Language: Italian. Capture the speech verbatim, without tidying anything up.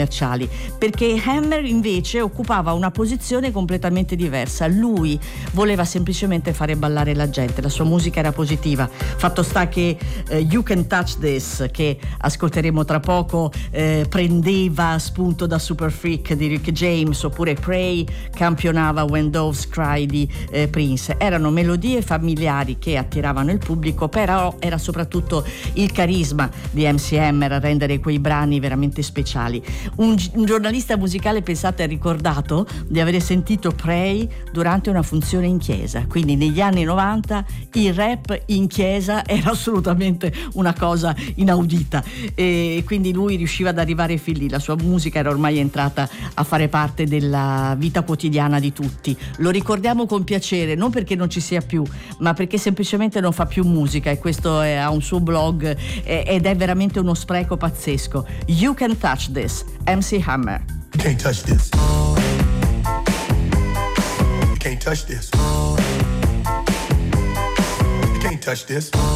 commerciali, perché Hammer invece occupava una posizione completamente diversa. Lui voleva semplicemente fare ballare la gente, la sua musica era positiva. Fatto sta che eh, You Can Touch This, che ascolteremo tra poco, eh, prendeva spunto da Super Freak di Rick James, oppure Pray campionava When Doves Cry di eh, Prince. Erano melodie familiari che attiravano il pubblico, però era soprattutto il carisma di M C Hammer a rendere quei brani veramente speciali. Un, un giornalista musicale, pensate, ha ricordato di avere sentito Pray durante una funzione in chiesa, quindi negli anni novanta il rap in chiesa era assolutamente una cosa inaudita, e quindi lui riusciva ad arrivare fin lì. La sua musica era ormai entrata a fare parte della vita quotidiana di tutti. Lo ricordiamo con piacere, non perché non ci sia più, ma perché semplicemente non fa più musica, e questo è, ha un suo blog eh, ed è veramente uno spreco pazzesco. You Can Touch This, M C Hammer. You can't touch this. You can't touch this. You can't touch this.